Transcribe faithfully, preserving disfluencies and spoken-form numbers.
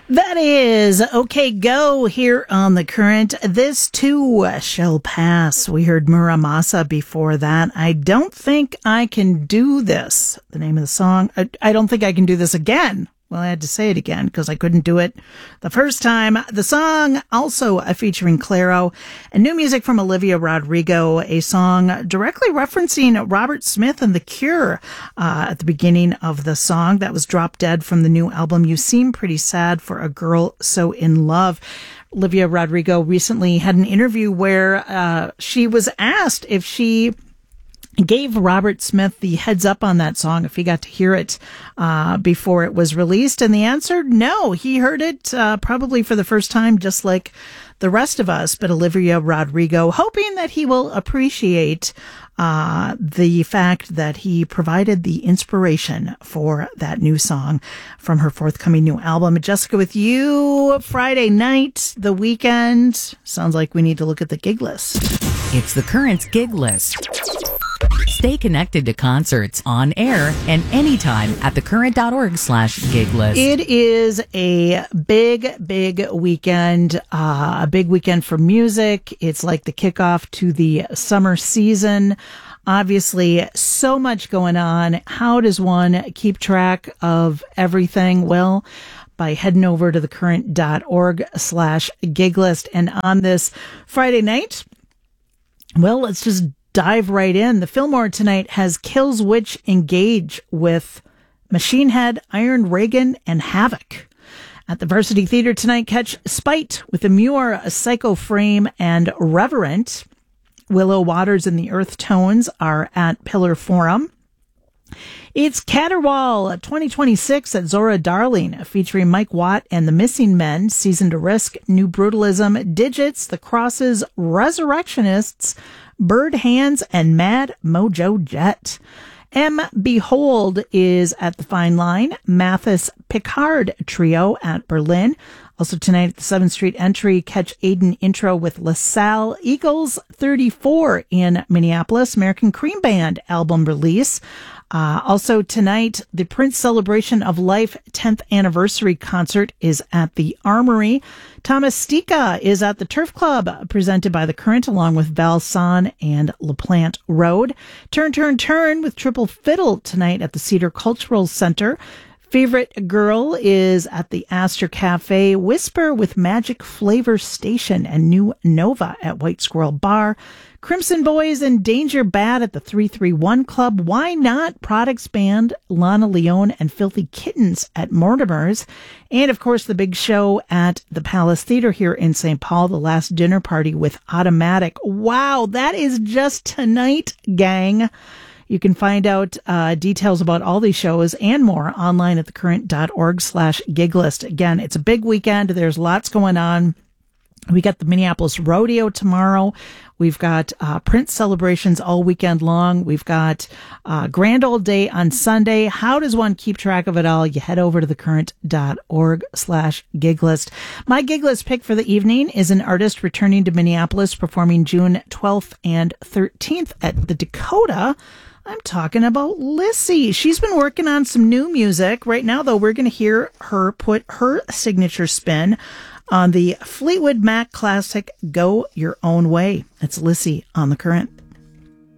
That is OK Go here on The Current. This too shall pass. We heard Muramasa before that. I don't think I can do this. The name of the song. I, I don't think I can do this again. Well, I had to say it again because I couldn't do it the first time. The song also featuring Clairo, and new music from Olivia Rodrigo, a song directly referencing Robert Smith and The Cure uh, at the beginning of the song. That was Drop Dead from the new album You Seem Pretty Sad for a Girl So in Love. Olivia Rodrigo recently had an interview where uh, she was asked if she gave Robert Smith the heads up on that song, if he got to hear it uh, before it was released. And the answer, no. He heard it uh, probably for the first time, just like the rest of us. But Olivia Rodrigo, hoping that he will appreciate uh, the fact that he provided the inspiration for that new song from her forthcoming new album. Jessica, with you, Friday night, the weekend. Sounds like we need to look at the gig list. It's The Current's gig list. Stay connected to concerts on air and anytime at thecurrent.org slash gig list. It is a big, big weekend, uh, a big weekend for music. It's like the kickoff to the summer season. Obviously, so much going on. How does one keep track of everything? Well, by heading over to thecurrent.org slash gig list. And on this Friday night, well, let's just dive right in. The Fillmore tonight has Killswitch Engage with Machine Head, Iron Reagan, and Havoc. At the Varsity Theater tonight, catch Spite with Amur, Psycho Frame, and Reverent. Willow Waters and the Earth Tones are at Pillar Forum. It's Caterwaul twenty twenty-six at Zora Darling, featuring Mike Watt and the Missing Men, Season to Risk, New Brutalism, Digits, The Crosses, Resurrectionists, Bird Hands, and Mad Mojo Jet. M. Behold is at the Fine Line. Mathis Picard Trio at Berlin. Also tonight at the seventh Street Entry, catch Aiden Intro with LaSalle. Eagles thirty-four in Minneapolis. American Cream Band album release. Uh, also tonight, the Prince Celebration of Life tenth Anniversary Concert is at the Armory. Thomas Stika is at the Turf Club, presented by The Current, along with Val San and LaPlante Road. Turn, Turn, Turn with Triple Fiddle tonight at the Cedar Cultural Center. Favorite Girl is at the Astor Cafe. Whisper with Magic Flavor Station and New Nova at White Squirrel Bar. Crimson Boys and Danger Bad at the three three one Club. Why Not? Products Band, Lana Leone and Filthy Kittens at Mortimer's. And, of course, the big show at the Palace Theater here in Saint Paul, The Last Dinner Party with Automatic. Wow, that is just tonight, gang. You can find out uh, details about all these shows and more online at thecurrent.org slash gig list. Again, it's a big weekend. There's lots going on. We got the Minneapolis Rodeo tomorrow. We've got uh, Prince celebrations all weekend long. We've got uh, Grand Old Day on Sunday. How does one keep track of it all? You head over to thecurrent.org slash gig list. My gig list pick for the evening is an artist returning to Minneapolis, performing June twelfth and thirteenth at the Dakota. I'm talking about Lissy. She's been working on some new music. Right now, though, we're going to hear her put her signature spin on the Fleetwood Mac classic, Go Your Own Way. It's Lissy on The Current.